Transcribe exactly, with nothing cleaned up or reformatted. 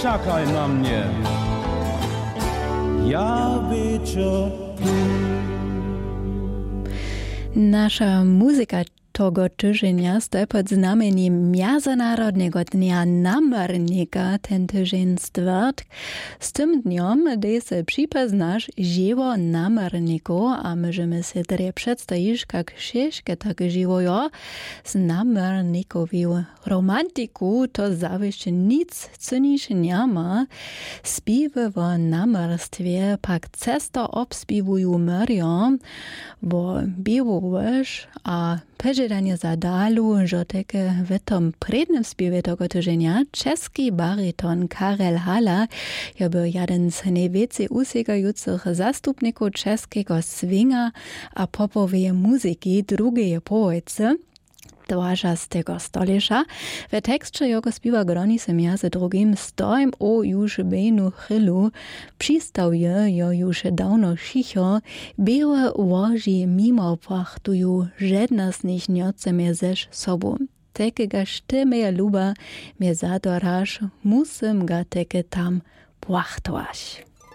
czekaj na mnie. Ja wieczór. Nasza muzyka tego tygodnia stoi pod znameniem Międzynarodnego Dnia Namernika ten tydzień stwierd. Z tym dniem gdy se przypoznasz żywo namerniku, a możemy się tedy przedstawić, jak wszystkie takie żywojo z namernikowiu. Romantiku to zawsze nic cynisz nie ma. Śpiewy o namerstwie pak cesto obspiewują merią, bo biwołeś, a Požiadanie za dalu, že také v tom prednym spiewie tego tygodnia czeski bariton Karel Hala je byl jeden z najwięcej usiekajúcich zastupników czeskiego swinga a popowej muzyki drugiej połowicy dwudziestego stolecza. W tekście jego śpiewa groni se między drugim stojem o już bejnu chylu, przystawuje jo już dawno cicho, białe łoży mimo płachtują, żadna z nich nie chce mnie zesz sobą. Takiego ty mnie luba, mnie zadorasz, musim ga takie tam płachtować.